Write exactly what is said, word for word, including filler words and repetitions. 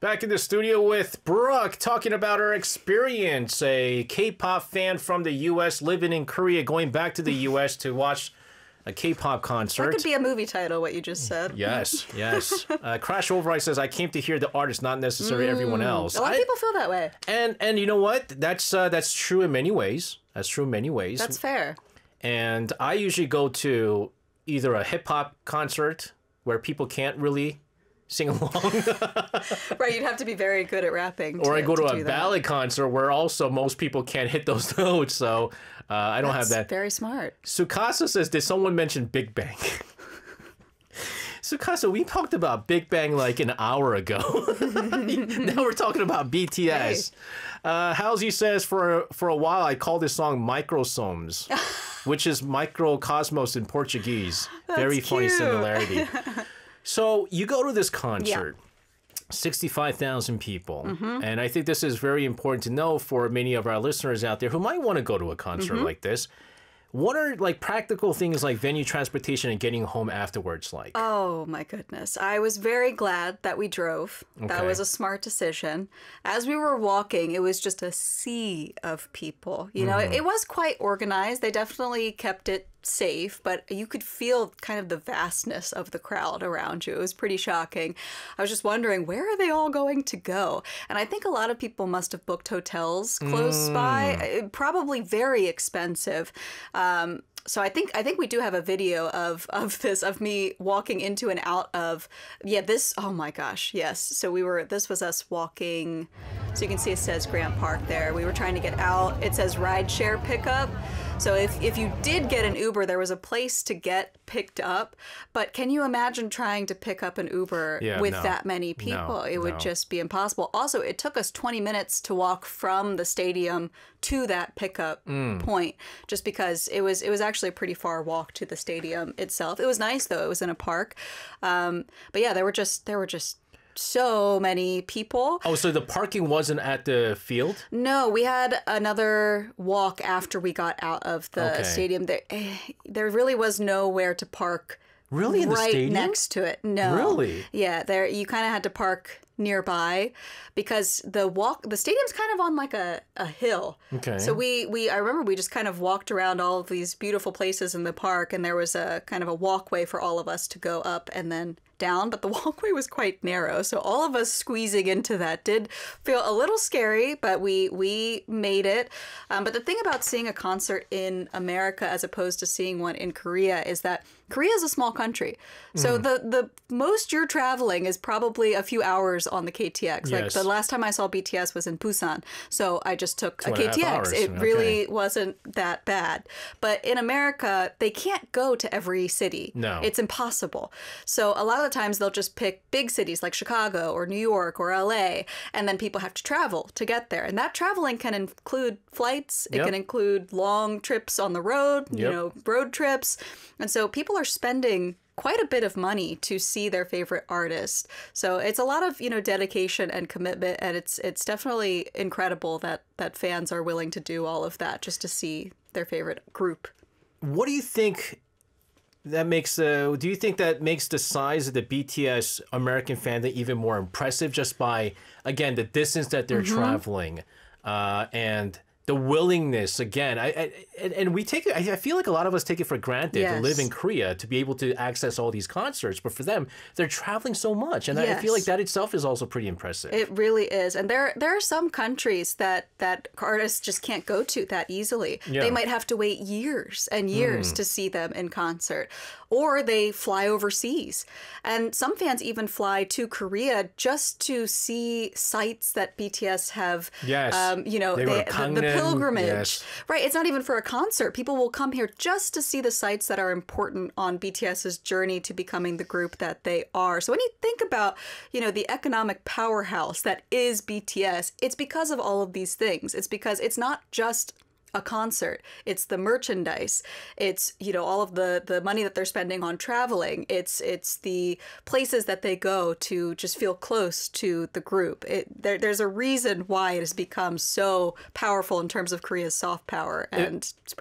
Back in the studio with Brooke, talking about her experience, a K-pop fan from the U S living in Korea, going back to the U S to watch a K-pop concert. That could be a movie title, what you just said. Yes, yes. Uh, Crash Override says, I came to hear the artist, not necessarily mm, everyone else. A lot I, of people feel that way. And and you know what? That's uh, that's true in many ways. That's true in many ways. That's fair. And I usually go to either a hip-hop concert where people can't really sing along. Right, you'd have to be very good at rapping. Or to, I go to, to a that. ballet concert where also most people can't hit those notes, so uh, I don't That's have that. Very smart. Sukasa says, did someone mention Big Bang? Sukasa, we talked about Big Bang like an hour ago. Now we're talking about B T S. Hey. Uh, Halsey says, for, for a while I called this song Microsomes, which is microcosmos in Portuguese. That's Very cute. funny similarity. So you go to this concert, yeah. sixty-five thousand people. Mm-hmm. And I think this is very important to know for many of our listeners out there who might want to go to a concert mm-hmm. like this. What are like practical things like venue transportation and getting home afterwards like? Oh my goodness. I was very glad that we drove. Okay. That was a smart decision. As we were walking, it was just a sea of people. You know, mm. it, it was quite organized. They definitely kept it safe, but you could feel kind of the vastness of the crowd around you. It was pretty shocking. I was just wondering, where are they all going to go? And I think a lot of people must have booked hotels close mm. by, probably very expensive. Um, So I think I think we do have a video of of this, of me walking into and out of, yeah, this, oh my gosh, yes. So we were, this was us walking, so you can see it says Grant Park there. We were trying to get out. It says rideshare pickup. So if, if you did get an Uber, there was a place to get picked up. But can you imagine trying to pick up an Uber yeah, with no. that many people? No, it would no. just be impossible. Also, it took us twenty minutes to walk from the stadium to that pickup mm. point, just because it was it was actually a pretty far walk to the stadium itself. It was nice though; it was in a park. Um, but yeah, there were just there were just so many people. Oh, so the parking wasn't at the field? No, we had another walk after we got out of the okay. stadium. There, there really was nowhere to park. Really, in the right stadium? Next to it. No. Really? Yeah, there you kind of had to park nearby because the walk the stadium's kind of on like a, a hill. Okay. So we we I remember we just kind of walked around all of these beautiful places in the park, and there was a kind of a walkway for all of us to go up and then down, but the walkway was quite narrow, so all of us squeezing into that did feel a little scary, but we we made it. Um, but the thing about seeing a concert in America as opposed to seeing one in Korea is that Korea is a small country, so mm. the the most you're traveling is probably a few hours on the K T X. Yes. Like the last time I saw B T S was in Busan, so I just took Two a K T X. Hours. It okay. really wasn't that bad. But in America, they can't go to every city. No. It's impossible. So a lot of the times they'll just pick big cities like Chicago or New York or L A, and then people have to travel to get there. And that traveling can include flights. It yep. can include long trips on the road, yep. you know, road trips. And so people are spending quite a bit of money to see their favorite artist. So it's a lot of, you know, dedication and commitment, and it's it's definitely incredible that that fans are willing to do all of that just to see their favorite group. What do you think that makes uh, do you think that makes the size of the B T S American fandom even more impressive, just by, again, the distance that they're mm-hmm. traveling uh, and the willingness, again, I, I and, and we take it, I feel like a lot of us take it for granted yes. to live in Korea, to be able to access all these concerts, but for them, they're traveling so much, and yes. I feel like that itself is also pretty impressive. It really is, and there there are some countries that that artists just can't go to that easily. Yeah. They might have to wait years and years mm. to see them in concert, or they fly overseas, and some fans even fly to Korea just to see sites that B T S have. Yes, um, you know, they they, the, the pilgrimage. Yes. Right, it's not even for a concert. People will come here just to see the sites that are important on BTS's journey to becoming the group that they are. So when you think about, you know, the economic powerhouse that is B T S, it's because of all of these things. It's because it's not just a concert. It's the merchandise. It's, you know, all of the the money that they're spending on traveling. It's it's the places that they go to just feel close to the group. It, there, there's a reason why it has become so powerful in terms of Korea's soft power, and it,